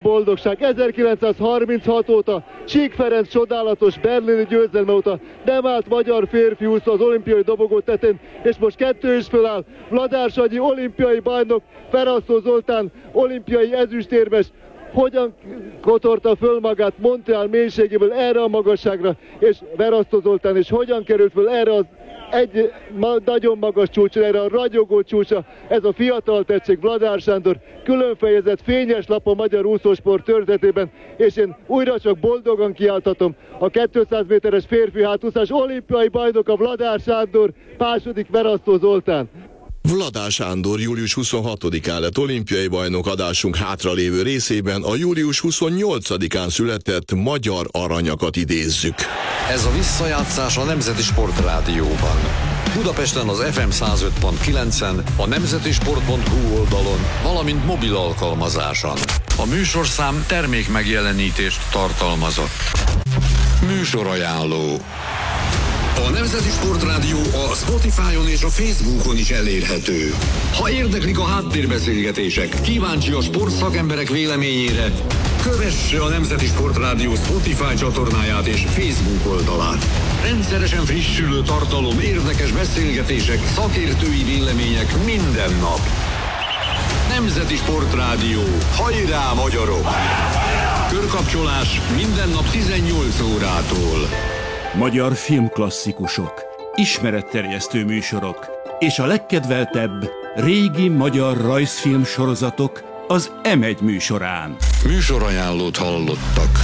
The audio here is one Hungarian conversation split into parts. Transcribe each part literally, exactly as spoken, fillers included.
boldogság. ezerkilencszázharminchat óta, Csík Ferenc csodálatos berlini győzelme óta nem állt magyar férfi úszó az olimpiai dobogó tetején, és most kettő is föláll. Vladár Sanyi olimpiai bajnok, Ferrasztó Zoltán olimpiai ezüstérmes, hogyan kotorta föl magát Montreal mélységéből erre a magasságra, és Ferrasztó Zoltán is hogyan került föl erre az egy ma, nagyon magas csúcsra, erre a ragyogó csúcsra, ez a fiatal tettség Vladár Sándor, külön fejezett fényes lap a magyar úszósport történetében, és én újra csak boldogan kiáltatom a kétszáz méteres férfi hátúszás olimpiai bajnoka Vladár Sándor, második Ferrasztó Zoltán. Vladár Sándor július huszonhatodikán lett olimpiai bajnok. Adásunk hátralévő részében a július huszonnyolcadikán született magyar aranyakat idézzük. Ez a visszajátszás a Nemzeti Sport Rádióban. Budapesten az ef em száz öt pont kilencen, a nemzetisport pont hu oldalon, valamint mobil alkalmazáson. A műsorszám termék megjelenítést tartalmazott. Műsorajánló. A Nemzeti Sportrádió a Spotify-on és a Facebookon is elérhető. Ha érdeklik a háttérbeszélgetések, kíváncsi a sportszakemberek véleményére, kövesse a Nemzeti Sportrádió Spotify csatornáját és Facebook oldalát. Rendszeresen frissülő tartalom, érdekes beszélgetések, szakértői vélemények minden nap. Nemzeti Sportrádió. Hajrá, magyarok! Körkapcsolás minden nap tizennyolc órától. Magyar filmklasszikusok, ismeretterjesztő műsorok és a legkedveltebb régi magyar rajzfilm sorozatok az em egy műsorán. Műsorajánlót hallottak.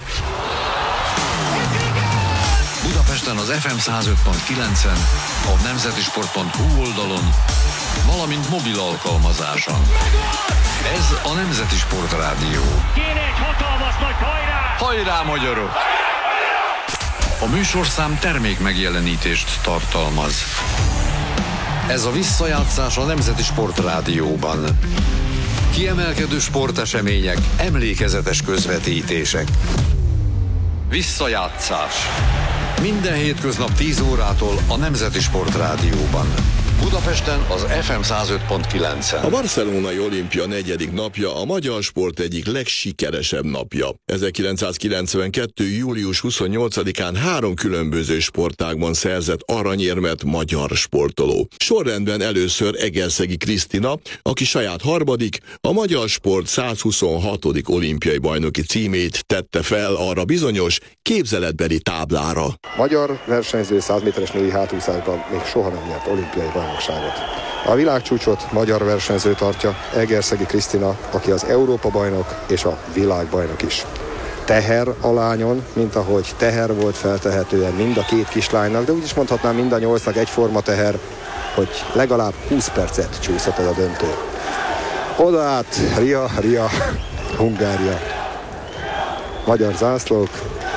Budapesten az ef em száz öt pont kilencen, a nemzetisport pont hu oldalon, valamint mobil alkalmazáson. Ez a Nemzeti Sportrádió. Kéne egy hatalmas nagy hajrá! Hajrá, magyarok! A műsorszám termék megjelenítést tartalmaz. Ez a visszajátszás a Nemzeti Sport Rádióban. Kiemelkedő sportesemények, emlékezetes közvetítések. Visszajátszás. Minden hétköznap tíz órától a Nemzeti Sport Rádióban. Budapesten az ef em száz öt pont kilencen. A barcelonai olimpia negyedik napja a magyar sport egyik legsikeresebb napja. ezerkilencszázkilencvenkettő. július huszonnyolcadikán három különböző sportágban szerzett aranyérmet magyar sportoló. Sorrendben először Egerszegi Krisztina, aki saját harmadik, a magyar sport százhuszonhatodik olimpiai bajnoki címét tette fel arra bizonyos képzeletbeli táblára. Magyar versenyző száz méteres női hátúszásban még soha nem nyert olimpiai bajnokságot. A világcsúcsot magyar versenyző tartja, Egerszegi Krisztina, aki az Európa-bajnok és a világbajnok is. Teher a lányon, mint ahogy teher volt feltehetően mind a két kislánynak, de úgy is mondhatnám mind a nyolcnak egyforma teher, hogy legalább húsz percet csúszott ez a döntő. Oda át Ria, Ria, Hungária. Magyar zászlók,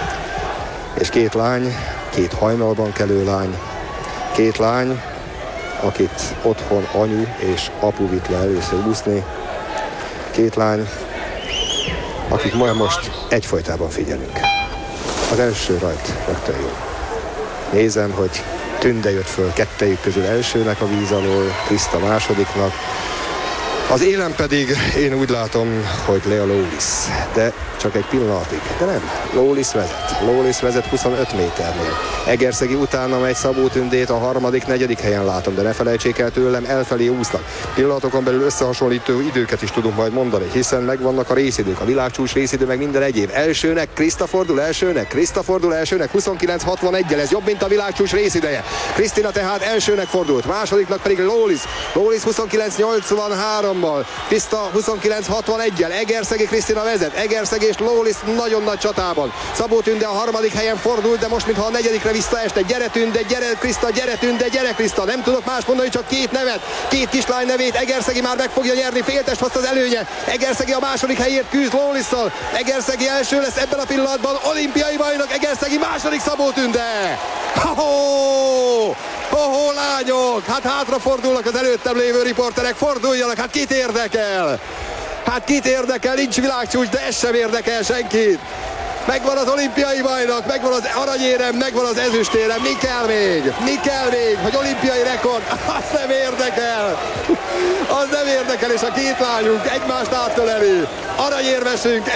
és két lány, két hajnalban kelő lány, két lány, akit otthon anyu és apu vitt le először úszni, két lány, akik majd most egyfolytában figyelünk. Az első rajt rögtön jó. Nézem, hogy Tünde jött föl kettejük közül elsőnek a víz alól, Kriszta másodiknak. Az élen pedig én úgy látom, hogy Lea Lawless, de csak egy pillanatig. De nem, Lawless vezet. Lawless vezet huszonöt méternél. Egerszegi utána megy Szabó Tündét, a harmadik, negyedik helyen látom, de ne felejtsék el tőlem, elfelé úsznak. Pillanatokon belül összehasonlító időket is tudunk majd mondani, hiszen megvannak a részidők, a világcsúcs részidő, meg minden egyéb. Elsőnek Kriszta fordul elsőnek, Kriszta fordul elsőnek, huszonkilenc hatvanegyel, ez jobb, mint a világcsúcs részideje. Krisztina tehát elsőnek fordult, másodiknak pedig Lawless. Lawless huszonkilenc nyolcvanhárommal, Kriszta huszonkilenc hatvanegyel, Egerszegi Krisztina vezet, Egerszegi és Lawless nagyon nagy csatában. Szabó Tünde a harmadik helyen fordult, de most mintha a negyedikre visszaeste. Gyere Tünde, gyere Kriszta, gyere Tünde, gyere Kriszta. Nem tudok más mondani, csak két nevet, két kislány nevét. Egerszegi már meg fogja nyerni, féltest azt az előnye. Egerszegi a második helyért küzd Lawless-szal. Egerszegi első lesz ebben a pillanatban, olimpiai bajnok. Egerszegi második, Szabó Tünde. Ho-ho! Ho-ho, lányok! Hát hátrafordulnak az előttem lévő riporterek, forduljanak, hát kit érdekel? Hát kit érdekel, nincs világcsúcs, de ez sem érdekel senkit. Megvan az olimpiai bajnok, megvan az aranyérem, megvan az ezüstérem. Mi kell még? Mi kell még? Hogy olimpiai rekord? Az nem érdekel. Az nem érdekel, és a két lányunk egymást átöleli. Aranyérmesünk